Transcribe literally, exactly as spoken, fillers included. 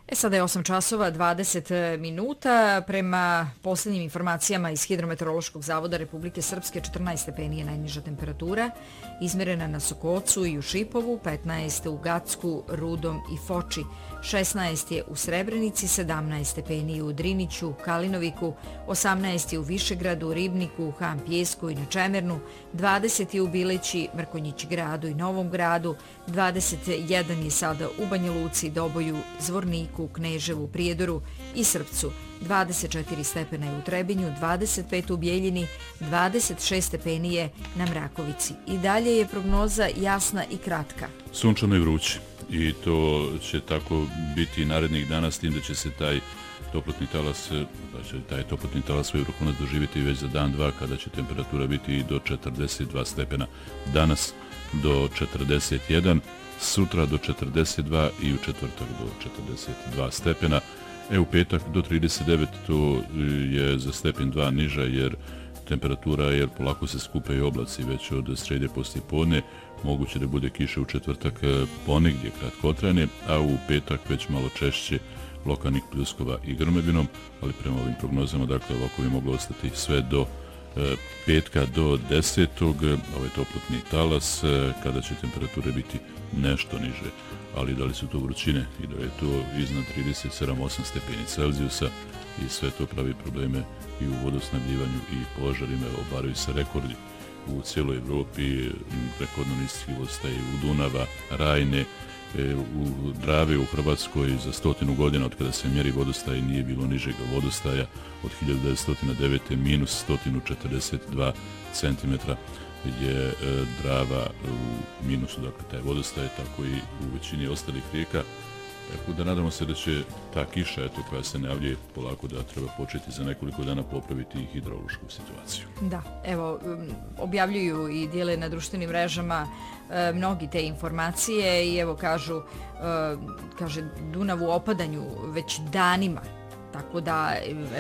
E sada je osam časova dvadeset minuta. Prema posljednjim informacijama iz Hidrometeorološkog zavoda Republike Srpske četrnaest stepeni je najniža temperatura, izmjerena na Sokocu i u Šipovu, petnaest u Gacku, Rudom i Foči, šesnaest je u Srebrenici, sedamnaest stepeni u Driniću, Kalinoviku, osamnaest je u Višegradu, Ribniku, Han Pjesku i na Čemernu, dvadeset je u Bileći, Mrkonjić gradu i Novom gradu, dvadeset jedan je sada u Banja Luci, Doboju, Zvorniku, Kneževu, Prijedoru i Srpcu, dvadeset četiri stepena je u Trebinju, dvadeset pet u Bjeljini, dvadeset šest stepeni je na Mrakovici. I dalje je prognoza jasna i kratka. Sunčano i vruće i to će tako biti narednih dana, s tim da će se taj toplotni talas, da će taj toplotni talas svoj vrhunac doživjeti već za dan, dva, kada će temperatura biti do četrdeset dva stepena. Danas do četrdeset jedan, sutra do četrdeset dva i u četvrtak do četrdeset dva stepena. E u petak do trideset devet, to je za stepen dva niža jer temperatura, jer polako se skupaju oblaci već od srede poslije podne. Moguće da bude kiše u četvrtak ponegdje kratkotrajne, a u petak već malo češće lokalnih pljuskova i grmevinom, ali prema ovim prognozama, dakle, ovako bi moglo ostati sve do e, petka do desetog, ovaj toplotni talas, e, kada će temperature biti nešto niže, ali da li su to vrućine i da je to iznad trideset sedam osam stepeni Celzijusa i sve to pravi probleme i u vodosnabdjivanju i požarima, obaraju se rekordi u cijeloj Evropi, rekordno niski vodostaj u Dunava, Rajne, u Drave u Hrvatskoj za stotinu godina od kada se mjeri vodostaj nije bilo nižega vodostaja, od hiljadu devetsto devete minus sto četrdeset dva centimetra je Drava u minusu, dakle taj vodostaj, tako i u većini ostalih rijeka. Tako da nadamo se da će ta kiša, eto, koja se najavljuje polako, da treba početi za nekoliko dana popraviti hidrološku situaciju. Da, evo, objavljuju i dijele na društvenim mrežama e, mnogi te informacije i evo kažu, e, kaže Dunav u opadanju već danima, tako da